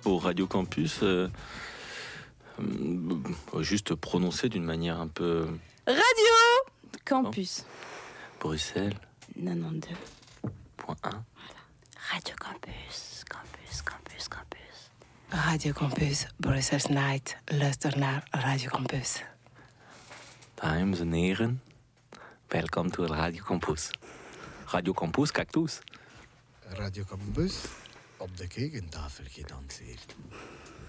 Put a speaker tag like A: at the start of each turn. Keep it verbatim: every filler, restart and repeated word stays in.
A: pour Radio Campus, euh, euh, juste prononcer d'une manière un peu...
B: Radio Campus.
A: Bruxelles,
B: quatre-vingt-douze
A: point un.
B: Voilà. Radio Campus, Campus, Campus, Campus.
C: Radio Campus, Brussels Night. Luister naar Radio Campus.
A: Dames en heren, welkom to Radio Campus. Radio Campus, cactus.
D: Radio Campus, op de kekentafel gedanseerd.